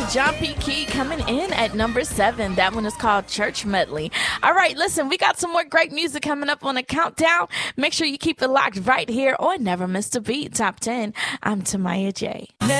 John P. Key coming in at number 7. That one is called Church Medley. All right, listen, we got some more great music coming up on the countdown. Make sure you keep it locked right here on Never Miss a Beat Top 10. I'm Tamaya J.